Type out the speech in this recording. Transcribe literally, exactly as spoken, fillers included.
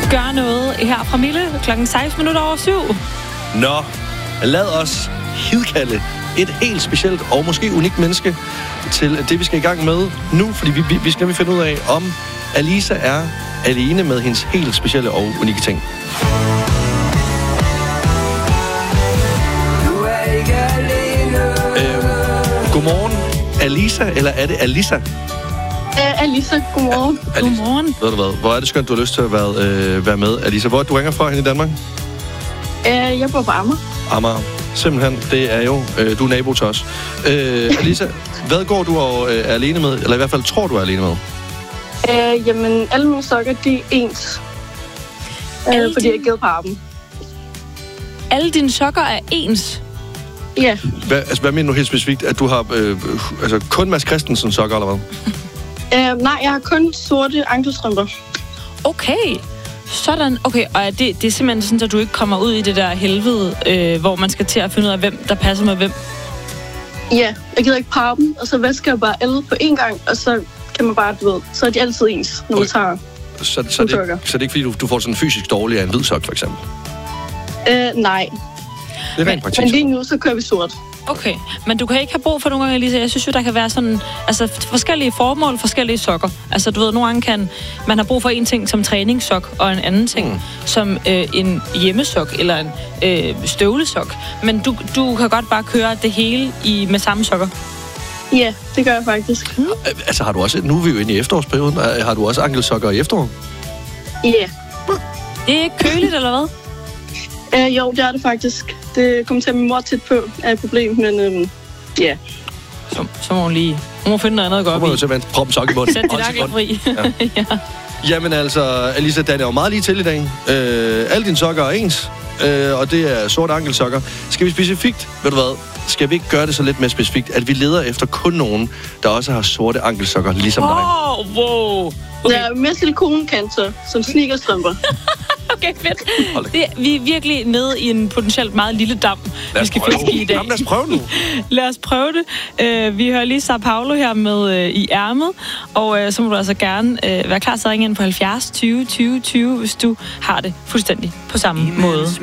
Gør noget her fra Mille klokken seksten minutter over syv. Nå, lad os hidkalde et helt specielt og måske unikt menneske til det, vi skal i gang med nu, fordi vi, vi skal nemlig finde ud af, om Alisa er alene med hendes helt specielle og unikke ting. Øh, godmorgen, Alisa, eller er det Alisa? Uh, Alisa, godmorgen. Ja, Alisa. Godmorgen. Ved du hvad, hvor er det skønt, du har lyst til at være, øh, være med. Alisa, hvor du ringer fra hende i Danmark? Uh, jeg bor på Amager. Amager. Simpelthen, det er jo, øh, du er nabo til os. Øh, Alisa, hvad går du og øh, er alene med, eller i hvert fald tror du er alene med? Uh, jamen, alle mine sokker, de er ens. Uh, Alle fordi dine- jeg er givet på armen. Alle dine sokker er ens. Ja, Hvad, altså, hvad mener du helt specifikt? At du har øh, altså, kun Mads Christensen sokker, eller hvad? uh, nej, jeg har kun sorte ankelstrømper. Okay. Sådan. Okay, og er det, det er simpelthen sådan, at du ikke kommer ud i det der helvede, øh, hvor man skal til at finde ud af, hvem der passer med hvem? Ja, jeg gider ikke parre dem, og så vasker jeg bare alle på én gang, og så kan man bare, du ved, så er de altid ens, når man Okay. tager. Så, så, så, er det, ikke- så er det ikke, fordi du, du får sådan fysisk dårlig af en hvid sok, for eksempel? Uh, nej, Det er rent men praktisk. lige nu, så kører vi sort. Okay, men du kan ikke have brug for nogle gange, Lisa. Jeg synes jo, der kan være sådan, altså forskellige formål, forskellige sokker. Altså du ved, nogle gange kan man have brug for en ting som træningssok, og en anden ting mm. som øh, en hjemmesok eller en øh, støvlesok. Men du, du kan godt bare køre det hele i med samme sokker. Ja, det gør jeg faktisk. Øh, Altså, har du også... Nu er vi jo inde i efterårsperioden. Øh, Har du også ankelsokker i efterår? Ja, Det er ikke køligt, eller hvad? uh, jo, det er det faktisk. Det kommer til at min mor tæt på er et problem, men øhm, ja. Så, så må hun lige... Hun må finde noget andet at gå Så op må i. du simpelthen proppe en sok i munden. Sæt dit Hold akkel sekund. fri. Ja. ja. Jamen altså, Alisa, den er jo meget lige til i dag. Øh, alle dine sokker er ens, øh, og det er sorte ankelsokker. Skal vi specifikt, ved du hvad, skal vi ikke gøre det så lidt mere specifikt, at vi leder efter kun nogen, der også har sorte ankelsokker, ligesom dig? Åh, oh, wow. Okay. Okay. Der er mere silikonkanter, som sneakerstrømper. Okay, fedt. Hold da. Det, vi er virkelig nede i en potentielt meget lille dam, vi skal prøve. fiske i i dag. Jamen, lad os prøve nu. Lad os prøve det. Uh, vi hører lige Sao Paulo her med uh, i ærmet, og uh, så må du altså gerne uh, være klar til at ringe ind på halvfjerds tyve tyve tyve, hvis du har det fuldstændig på samme måde.